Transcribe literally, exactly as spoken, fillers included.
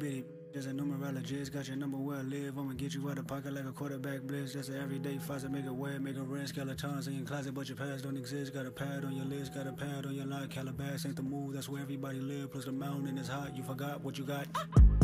bitty. There's a numerologist, got your number where I live. I'ma get you out of pocket like a quarterback blitz. That's an everyday faucet, make it wet, make it rinse. Skeletons in your closet, but your past don't exist. Got a pad on your list, got a pad on your line. Calabash ain't the move, that's where everybody live. Plus the mountain is hot, you forgot what you got.